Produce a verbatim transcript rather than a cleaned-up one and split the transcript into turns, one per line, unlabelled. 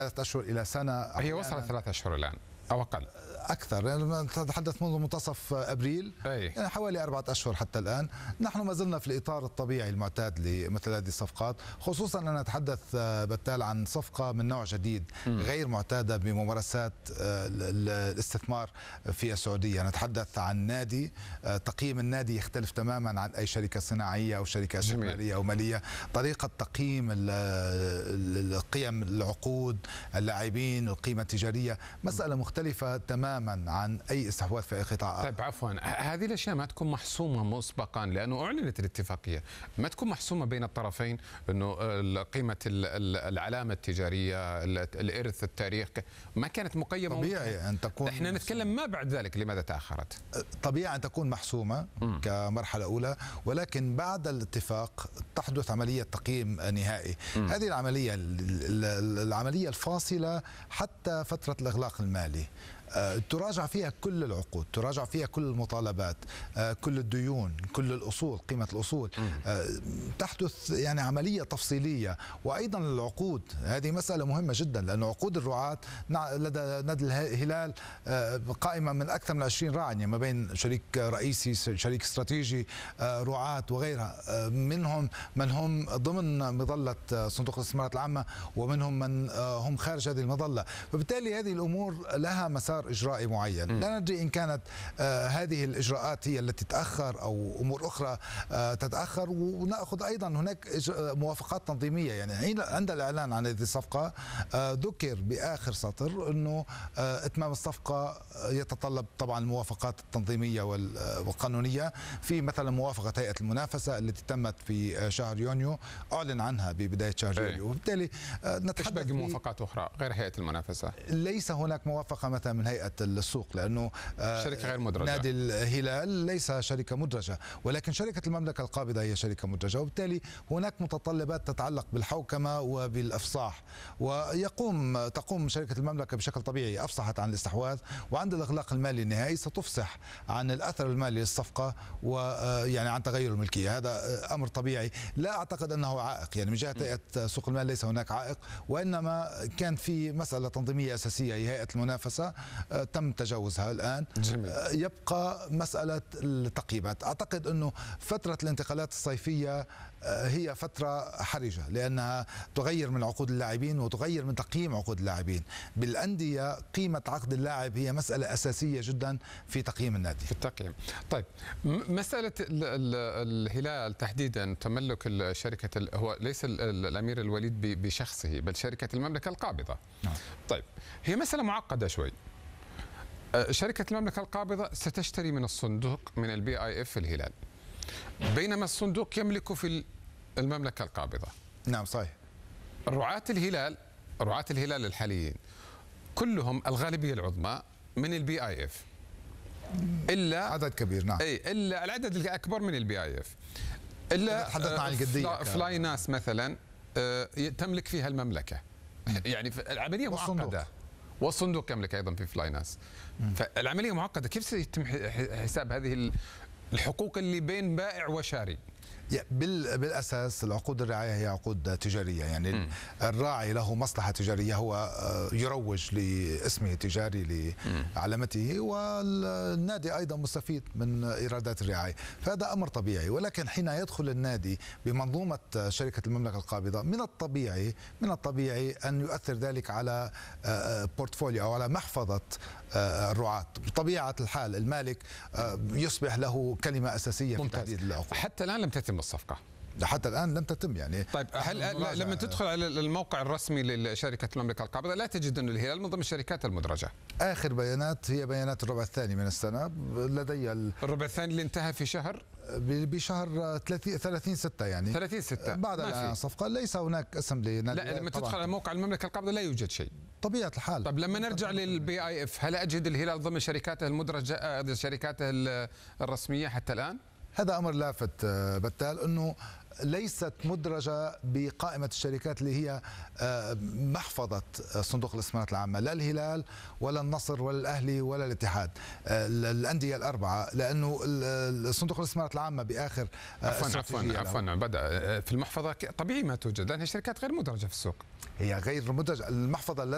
ثلاثة أشهر إلى سنة.
هي وصلت ثلاثة أشهر الآن أو أقل؟
أكثر، يعني نتحدث منذ منتصف أبريل،
أي.
يعني حوالي أربعة أشهر حتى الآن. نحن ما زلنا في الإطار الطبيعي المعتاد لمثل هذه الصفقات، خصوصا أن نتحدث بتال عن صفقة من نوع جديد م. غير معتادة بممارسات الاستثمار في السعودية. نتحدث عن نادي، تقييم النادي يختلف تماما عن أي شركة صناعية أو شركة استثمارية أو مالية. طريقة تقييم القيم، العقود، اللاعبين، القيمة التجارية، مسألة مختلفة تماما عن اي استحواذ في اي قطاع.
طيب عفوا، هذه الاشياء ما تكون محسومه مسبقا لانه اعلنت الاتفاقيه، ما تكون محسومه بين الطرفين انه قيمه العلامه التجاريه، الارث، التاريخ ما كانت مقيمه؟
طبيعي ان تكون.
احنا نتكلم ما بعد ذلك لماذا تاخرت؟
طبيعي ان تكون محسومه م. كمرحله اولى، ولكن بعد الاتفاق تحدث عمليه تقييم نهائي. م. هذه العمليه العمليه الفاصله حتى فتره الاغلاق المالي، تراجع فيها كل العقود، تراجع فيها كل المطالبات، كل الديون، كل الأصول، قيمة الأصول. تحدث يعني عملية تفصيلية. وأيضا العقود، هذه مسألة مهمة جدا، لأن عقود الرعاة لدى نادي الهلال قائمة من أكثر من عشرين راعية، ما بين شريك رئيسي، شريك استراتيجي، رعاة وغيرها. منهم من هم ضمن مظلة صندوق الاستثمارات العامة، ومنهم من هم خارج هذه المظلة. فبالتالي هذه الأمور لها مسار إجرائي معين. لا ندري إن كانت آه هذه الإجراءات هي التي تتأخر أو أمور أخرى آه تتأخر. ونأخذ أيضا هناك موافقات تنظيمية، يعني عند الإعلان عن هذه الصفقة آه ذكر بآخر سطر أنه آه إتمام الصفقة يتطلب طبعا الموافقات التنظيمية والقانونية، في مثلا موافقة هيئة المنافسة التي تمت في شهر يونيو، أعلن عنها ببداية شهر يونيو. وبالتالي آه نتحدث
باقي موافقات أخرى غير هيئة المنافسة.
ليس هناك موافقة مثلا من هيئة السوق، لأنه
شركة غير مدرجة.
نادي الهلال ليس شركة مدرجة، ولكن شركة المملكة القابضة هي شركة مدرجة. وبالتالي هناك متطلبات تتعلق بالحوكمة وبالإفصاح، ويقوم تقوم شركة المملكة بشكل طبيعي، أفصحت عن الاستحواذ، وعند الإغلاق المالي النهائي ستفصح عن الأثر المالي للصفقة ويعني عن تغير الملكية. هذا أمر طبيعي، لا أعتقد أنه عائق، يعني من جهة هيئة سوق المال ليس هناك عائق، وإنما كان في مسألة تنظيمية أساسية هي هيئة المنافسة تم تجاوزها الآن. جميل. يبقى مسألة التقييمات. أعتقد أنه فترة الانتقالات الصيفية هي فترة حرجة، لأنها تغير من عقود اللاعبين وتغير من تقييم عقود اللاعبين. بالأندية قيمة عقد اللاعب هي مسألة أساسية جدا في تقييم النادي.
في التقييم. طيب مسألة الهلال تحديدا، تملك الشركة، هو ليس الأمير الوليد بشخصه بل شركة المملكة القابضة. نعم. طيب هي مسألة معقدة شوي. شركة المملكة القابضة ستشتري من الصندوق، من البي اي اف الهلال، بينما الصندوق يملك في المملكة القابضة.
نعم صحيح.
رعاة الهلال، رعاة الهلال الحاليين كلهم الغالبية العظمى من البي اي اف، الا
عدد كبير. نعم.
اي الا العدد الاكبر من البي اي اف، الا
تحدثنا عن الجدية.
فلاي ناس مثلا تملك فيها المملكة. يعني العملية معقدة، والصندوق يملك ايضا في فلاي ناس. فالعمليه معقده. كيف سيتم حساب هذه الحقوق اللي بين بائع وشاري؟
بالاساس العقود الرعايه هي عقود تجاريه، يعني م. الراعي له مصلحه تجاريه، هو يروج لاسمه التجاري لعلامته، والنادي ايضا مستفيد من ايرادات الرعايه، فهذا امر طبيعي. ولكن حين يدخل النادي بمنظومه شركه المملكه القابضه، من الطبيعي من الطبيعي ان يؤثر ذلك على بورتفوليو او على محفظه الرعاة. بطبيعه الحال المالك يصبح له كلمه اساسيه في تحديد العقود.
حتى الان لم تتم الصفقة،
حتى الآن لم تتم. يعني
طيب هل لما تدخل على الموقع الرسمي لشركة المملكة القابضة لا تجد أن الهلال من ضمن الشركات المدرجة؟
آخر بيانات هي بيانات الربع الثاني من السنة. لدي الربع
الثاني اللي انتهى في شهر
بشهر ثلاثين ستة، يعني
ثلاثين ستة
بعد الصفقة. ليس هناك اسم لنادي.
لا، لما تدخل على موقع المملكة القابضة لا يوجد شيء
طبيعة الحال.
طب لما نرجع للبي اي اف، هل أجد الهلال ضمن شركاته المدرجة، شركاته الرسمية حتى الآن؟
هذا أمر لافت بتال، أنه ليست مدرجة بقائمة الشركات اللي هي محفظة صندوق الاستثمارات العامة، لا الهلال ولا النصر ولا الأهلي ولا الاتحاد، الأندية الأربعة، لأنه صندوق الاستثمارات العامة بآخر
عفوا عفوا عفوا بدأ في المحفظة طبيعي ما توجد، لأنها شركات غير مدرجة في السوق.
هي غير مدرجة. المحفظة